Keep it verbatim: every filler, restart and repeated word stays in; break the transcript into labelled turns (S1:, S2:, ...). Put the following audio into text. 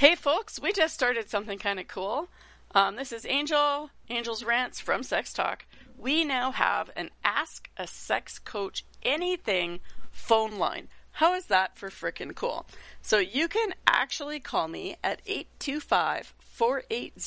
S1: Hey folks, we just started something kind of cool. Um, this is Angel, Angel's Rants from Sex Talk. We now have an Ask a Sex Coach Anything phone line. How is that for frickin' cool? So you can actually call me at eight two five, four eight zero